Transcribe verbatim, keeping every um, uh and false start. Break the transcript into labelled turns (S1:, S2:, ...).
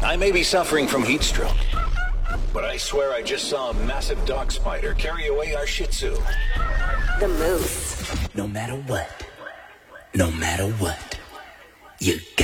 S1: I may be suffering from heat stroke, but I swear I just saw a massive dog spider carry away our Shih Tzu.
S2: The Moose.
S3: No matter what, no matter what, you